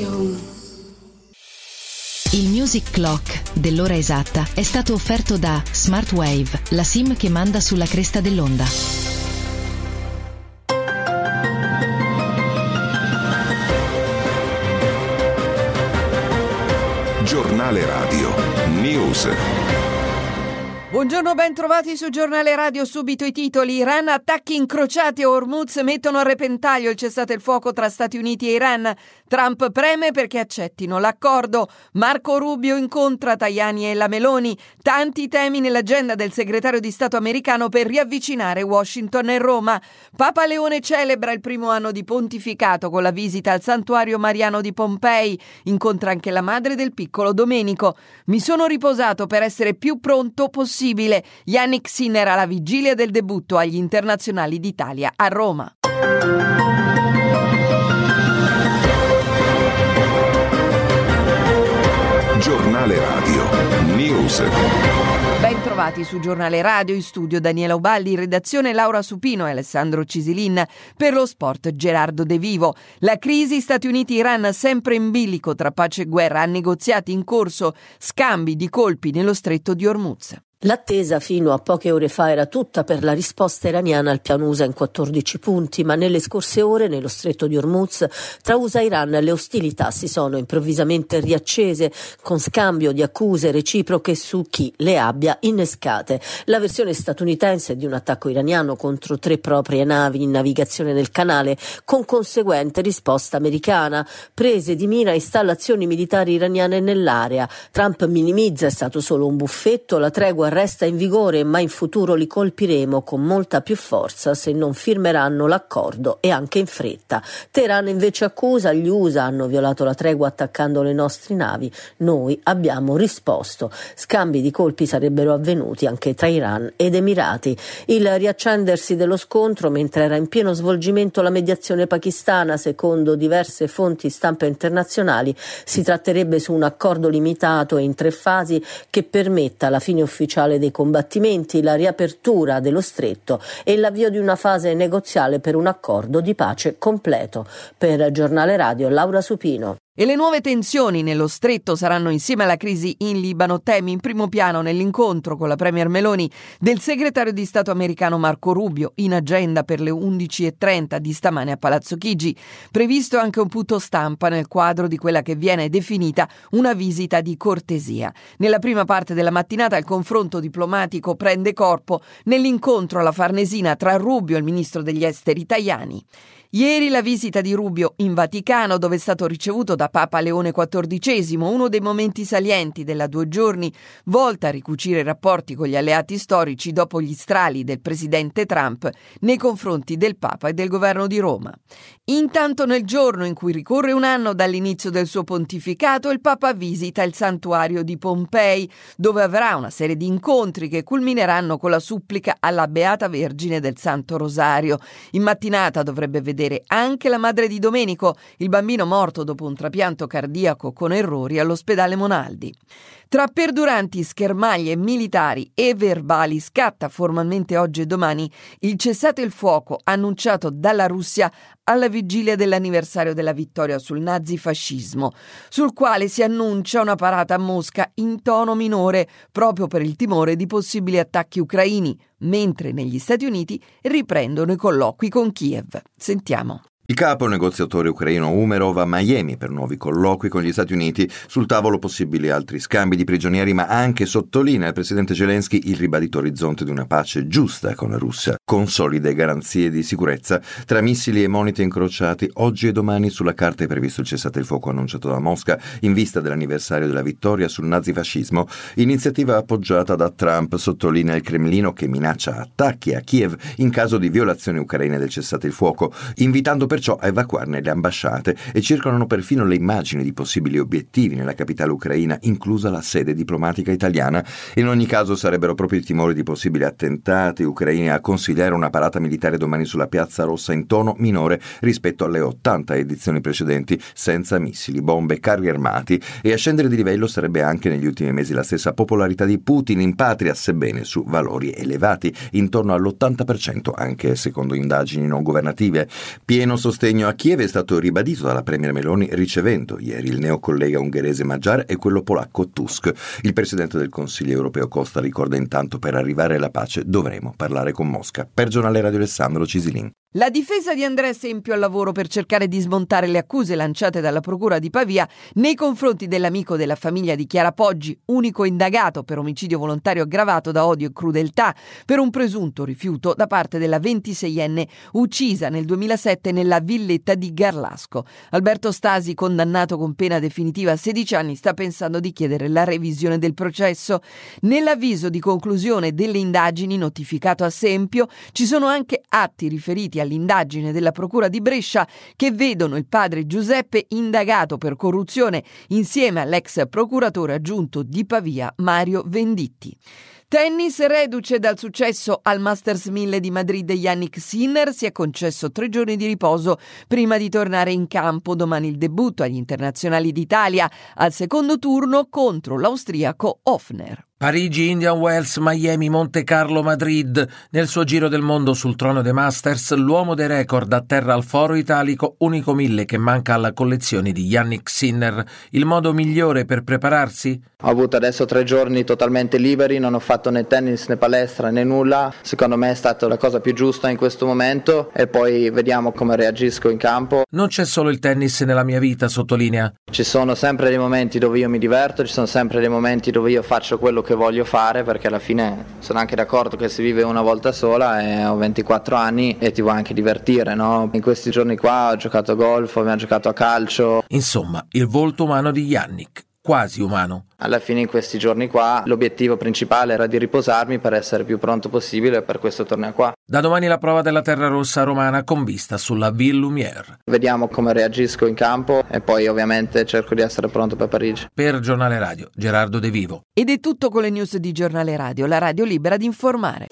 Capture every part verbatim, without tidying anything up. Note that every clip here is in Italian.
Il Music Clock dell'ora esatta è stato offerto da Smartwave, la SIM che manda sulla cresta dell'onda. Giornale Radio News. Buongiorno, ben trovati su Giornale Radio. Subito i titoli. Iran, attacchi incrociati a Hormuz mettono a repentaglio il cessate il fuoco tra Stati Uniti e Iran. Trump preme perché accettino l'accordo. Marco Rubio incontra Tajani e la Meloni. Tanti temi nell'agenda del segretario di Stato americano per riavvicinare Washington e Roma. Papa Leone celebra il primo anno di pontificato con la visita al santuario mariano di Pompei. Incontra anche la madre del piccolo Domenico. Mi sono riposato per essere più pronto possibile. Yannick Sinner alla vigilia del debutto agli internazionali d'Italia a Roma. Giornale Radio News. Ben trovati su Giornale Radio, in studio Daniela Ubaldi, in redazione Laura Supino e Alessandro Cisilin, per lo sport Gerardo De Vivo. La crisi Stati Uniti-Iran sempre in bilico tra pace e guerra, ha negoziati in corso, scambi di colpi nello stretto di Hormuz. L'attesa fino a poche ore fa era tutta per la risposta iraniana al piano U S A in quattordici punti, ma nelle scorse ore nello stretto di Hormuz tra U S A e Iran le ostilità si sono improvvisamente riaccese con scambio di accuse reciproche su chi le abbia innescate. La versione statunitense di un attacco iraniano contro tre proprie navi in navigazione nel canale, con conseguente risposta americana, prese di mira installazioni militari iraniane nell'area. Trump minimizza: è stato solo un buffetto, la tregua resta in vigore, ma in futuro li colpiremo con molta più forza se non firmeranno l'accordo e anche in fretta. Teheran invece accusa: gli U S A hanno violato la tregua attaccando le nostre navi, noi abbiamo risposto. Scambi di colpi sarebbero avvenuti anche tra Iran ed Emirati. Il riaccendersi dello scontro mentre era in pieno svolgimento la mediazione pakistana, secondo diverse fonti stampa internazionali, si tratterebbe su un accordo limitato e in tre fasi che permetta la fine ufficiale dei combattimenti, la riapertura dello stretto e l'avvio di una fase negoziale per un accordo di pace completo. Per Giornale Radio, Laura Supino. E le nuove tensioni nello stretto saranno, insieme alla crisi in Libano, temi in primo piano nell'incontro con la premier Meloni del segretario di Stato americano Marco Rubio, in agenda per le undici e trenta di stamane a Palazzo Chigi. Previsto anche un punto stampa nel quadro di quella che viene definita una visita di cortesia. Nella prima parte della mattinata il confronto diplomatico prende corpo nell'incontro alla Farnesina tra Rubio e il ministro degli esteri Tajani. Ieri la visita di Rubio in Vaticano, dove è stato ricevuto da Papa Leone quattordicesimo, uno dei momenti salienti della due giorni, volta a ricucire i rapporti con gli alleati storici dopo gli strali del presidente Trump nei confronti del Papa e del governo di Roma. Intanto, nel giorno in cui ricorre un anno dall'inizio del suo pontificato, il Papa visita il santuario di Pompei, dove avrà una serie di incontri che culmineranno con la supplica alla Beata Vergine del Santo Rosario. In mattinata dovrebbe vedere anche la madre di Domenico, il bambino morto dopo un trapianto cardiaco con errori all'ospedale Monaldi. Tra perduranti schermaglie militari e verbali scatta formalmente oggi e domani il cessate il fuoco annunciato dalla Russia alla vigilia dell'anniversario della vittoria sul nazifascismo, sul quale si annuncia una parata a Mosca in tono minore proprio per il timore di possibili attacchi ucraini, mentre negli Stati Uniti riprendono i colloqui con Kiev. Sentiamo. Il capo negoziatore ucraino Umerov a Miami per nuovi colloqui con gli Stati Uniti, sul tavolo possibili altri scambi di prigionieri, ma anche sottolinea il presidente Zelensky il ribadito orizzonte di una pace giusta con la Russia, con solide garanzie di sicurezza. Tra missili e moniti incrociati, oggi e domani sulla carta è previsto il cessate il fuoco annunciato da Mosca in vista dell'anniversario della vittoria sul nazifascismo, iniziativa appoggiata da Trump, sottolinea il Cremlino, che minaccia attacchi a Kiev in caso di violazioni ucraine del cessate il fuoco, invitando per perciò a evacuarne le ambasciate, e circolano perfino le immagini di possibili obiettivi nella capitale ucraina, inclusa la sede diplomatica italiana. In ogni caso sarebbero proprio i timori di possibili attentati ucraini a consigliare una parata militare domani sulla Piazza Rossa in tono minore rispetto alle ottanta edizioni precedenti, senza missili, bombe, carri armati, e a scendere di livello sarebbe anche negli ultimi mesi la stessa popolarità di Putin in patria, sebbene su valori elevati, intorno all'ottanta per cento anche secondo indagini non governative. Pieno sostegno a Kiev è stato ribadito dalla premier Meloni ricevendo ieri il neocollega ungherese Magyar e quello polacco Tusk. Il presidente del Consiglio europeo Costa ricorda intanto: per arrivare alla pace dovremo parlare con Mosca. Per Giornale Radio Alessandro Cisilin. La difesa di Andrea Sempio al lavoro per cercare di smontare le accuse lanciate dalla procura di Pavia nei confronti dell'amico della famiglia di Chiara Poggi, unico indagato per omicidio volontario aggravato da odio e crudeltà per un presunto rifiuto da parte della ventiseienne uccisa nel duemilasette nella villetta di Garlasco. Alberto Stasi, condannato con pena definitiva a sedici anni, sta pensando di chiedere la revisione del processo. Nell'avviso di conclusione delle indagini notificato a Sempio ci sono anche atti riferiti all'indagine della Procura di Brescia che vedono il padre Giuseppe indagato per corruzione insieme all'ex procuratore aggiunto di Pavia Mario Venditti. Tennis, reduce dal successo al Masters mille di Madrid, Jannik Sinner si è concesso tre giorni di riposo prima di tornare in campo. Domani il debutto agli internazionali d'Italia al secondo turno contro l'austriaco Hofner. Parigi, Indian Wells, Miami, Monte Carlo, Madrid. Nel suo giro del mondo sul trono dei Masters, l'uomo dei record atterra al foro italico, unico mille che manca alla collezione di Jannik Sinner. Il modo migliore per prepararsi? Ho avuto adesso tre giorni totalmente liberi, non ho fatto né tennis né palestra né nulla. Secondo me è stata la cosa più giusta in questo momento e poi vediamo come reagisco in campo. Non c'è solo il tennis nella mia vita, sottolinea. Ci sono sempre dei momenti dove io mi diverto, ci sono sempre dei momenti dove io faccio quello che che voglio fare, perché alla fine sono anche d'accordo che si vive una volta sola e ho ventiquattro anni e ti vuoi anche divertire, no? In questi giorni qua ho giocato a golf, abbiamo giocato a calcio. Insomma, il volto umano di Jannik, quasi umano. Alla fine in questi giorni qua l'obiettivo principale era di riposarmi per essere più pronto possibile per questo torneo qua. Da domani la prova della terra rossa romana con vista sulla Ville Lumière. Vediamo come reagisco in campo e poi ovviamente cerco di essere pronto per Parigi. Per Giornale Radio, Gerardo De Vivo. Ed è tutto con le news di Giornale Radio, la radio libera di informare.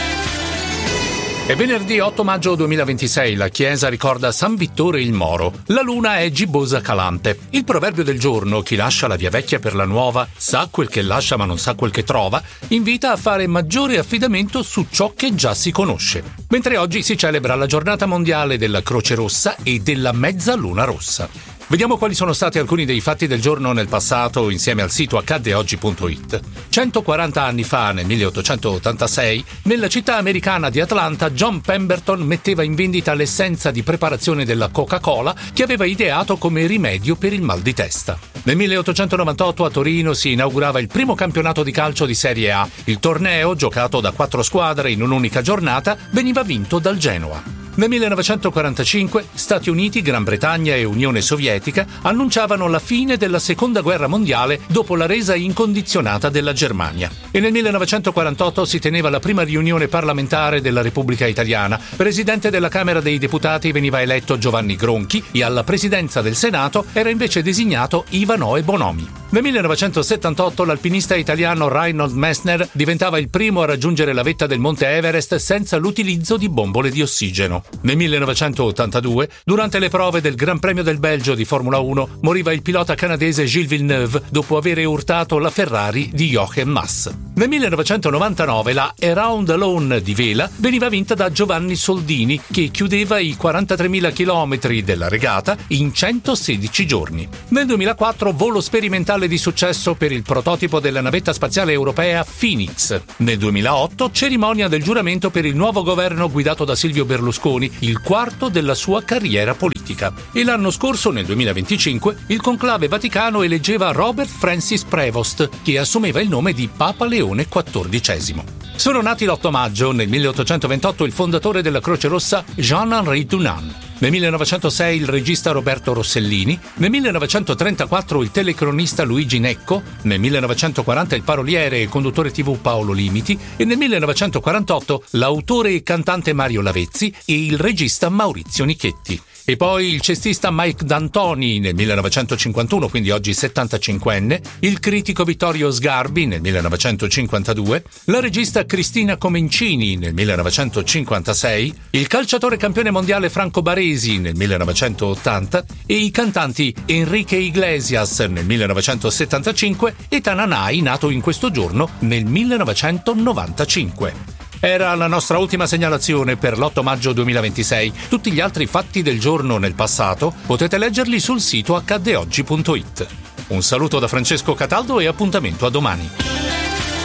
È venerdì otto maggio duemilaventisei, la Chiesa ricorda San Vittore il Moro. La luna è gibbosa calante. Il proverbio del giorno, chi lascia la via vecchia per la nuova, sa quel che lascia ma non sa quel che trova, invita a fare maggiore affidamento su ciò che già si conosce. Mentre oggi si celebra la giornata mondiale della Croce Rossa e della Mezzaluna Rossa. Vediamo quali sono stati alcuni dei fatti del giorno nel passato insieme al sito accadde oggi punto it. centoquaranta anni fa, nel milleottocentottantasei, nella città americana di Atlanta, John Pemberton metteva in vendita l'essenza di preparazione della Coca-Cola che aveva ideato come rimedio per il mal di testa. Nel milleottocentonovantotto a Torino si inaugurava il primo campionato di calcio di Serie A. Il torneo, giocato da quattro squadre in un'unica giornata, veniva vinto dal Genoa. Nel millenovecentoquarantacinque Stati Uniti, Gran Bretagna e Unione Sovietica annunciavano la fine della Seconda Guerra Mondiale dopo la resa incondizionata della Germania. E nel millenovecentoquarantotto si teneva la prima riunione parlamentare della Repubblica Italiana. Presidente della Camera dei Deputati veniva eletto Giovanni Gronchi e alla presidenza del Senato era invece designato Ivanoe Bonomi. Nel millenovecentosettantotto l'alpinista italiano Reinhold Messner diventava il primo a raggiungere la vetta del Monte Everest senza l'utilizzo di bombole di ossigeno. Nel millenovecentottantadue, durante le prove del Gran Premio del Belgio di Formula uno, moriva il pilota canadese Gilles Villeneuve dopo aver urtato la Ferrari di Jochen Mass. Nel millenovecentonovantanove la Around Alone di vela veniva vinta da Giovanni Soldini, che chiudeva i quarantatremila chilometri della regata in centosedici giorni. Nel duemilaquattro volo sperimentale di successo per il prototipo della navetta spaziale europea Phoenix. Nel duemilaotto cerimonia del giuramento per il nuovo governo guidato da Silvio Berlusconi, il quarto della sua carriera politica. E l'anno scorso, nel duemilaventicinque, il conclave vaticano eleggeva Robert Francis Prevost, che assumeva il nome di Papa Leone quattordicesimo. Sono nati l'otto maggio, nel milleottocentoventotto, il fondatore della Croce Rossa Jean-Henri Dunant. Nel millenovecentosei il regista Roberto Rossellini, nel millenovecentotrentaquattro il telecronista Luigi Necco, nel millenovecentoquaranta il paroliere e conduttore tivù Paolo Limiti e nel millenovecentoquarantotto l'autore e cantante Mario Lavezzi e il regista Maurizio Nichetti. E poi il cestista Mike D'Antoni nel millenovecentocinquantuno, quindi oggi settantacinquenne, il critico Vittorio Sgarbi nel millenovecentocinquantadue, la regista Cristina Comencini nel millenovecentocinquantasei, il calciatore campione mondiale Franco Baresi nel millenovecentottanta e i cantanti Enrique Iglesias nel millenovecentosettantacinque e Tananai, nato in questo giorno nel millenovecentonovantacinque. Era la nostra ultima segnalazione per l'otto maggio duemilaventisei. Tutti gli altri fatti del giorno nel passato potete leggerli sul sito accadde oggi punto it. Un saluto da Francesco Cataldo e appuntamento a domani.